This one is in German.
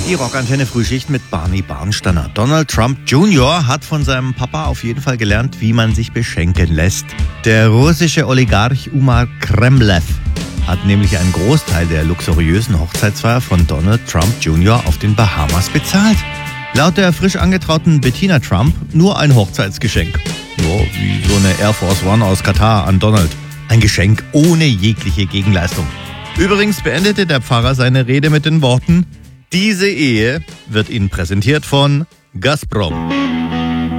Die Rockantenne Frühschicht mit Barney Barnsteiner. Donald Trump Jr. hat von seinem Papa auf jeden Fall gelernt, wie man sich beschenken lässt. Der russische Oligarch Umar Kremlev hat nämlich einen Großteil der luxuriösen Hochzeitsfeier von Donald Trump Jr. auf den Bahamas bezahlt. Laut der frisch angetrauten Bettina Trump nur ein Hochzeitsgeschenk. Ja, wie so eine Air Force One aus Katar an Donald. Ein Geschenk ohne jegliche Gegenleistung. Übrigens beendete der Pfarrer seine Rede mit den Worten: Diese Ehe wird Ihnen präsentiert von Gazprom.